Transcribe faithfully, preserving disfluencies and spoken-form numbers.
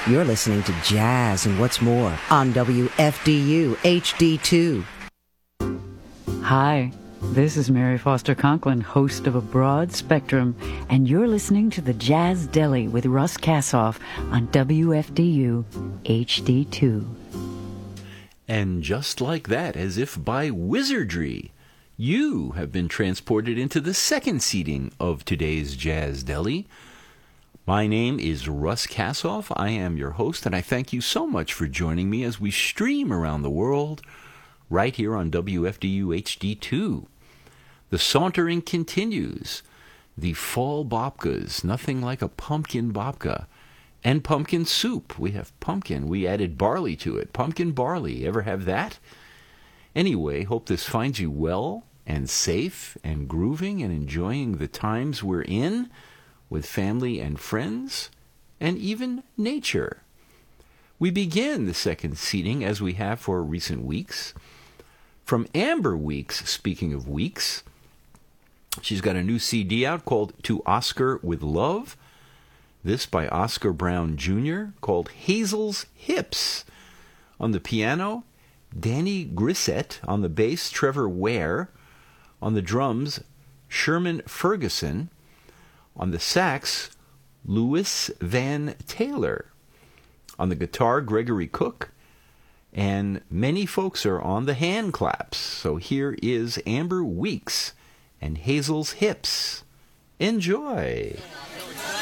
You're listening to Jazz and What's More on W F D U H D two. Hi, this is Mary Foster Conklin, host of A Broad Spectrum, and you're listening to the Jazz Deli with Russ Kassoff on W F D U H D two. And just like that, as if by wizardry, you have been transported into the second seating of today's Jazz Deli. My name is Russ Kassoff. I am your host, and I thank you so much for joining me as we stream around the world right here on W F D U H D two. The sauntering continues. The fall babkas, nothing like a pumpkin babka. And pumpkin soup. We have pumpkin. We added barley to it. Pumpkin barley. Ever have that? Anyway, hope this finds you well and safe and grooving and enjoying the times we're in with family and friends and even nature. We begin the second seating, as we have for recent weeks, from Amber Weeks. Speaking of weeks, she's got a new C D out called To Oscar with Love. This by Oscar Brown Junior, called Hazel's Hips. On the piano, Danny Grissett. On the bass, Trevor Ware. On the drums, Sherman Ferguson. On the sax, Louis Van Taylor. On the guitar, Gregory Cook. And many folks are on the hand claps. So here is Amber Weeks and Hazel's Hips. Enjoy.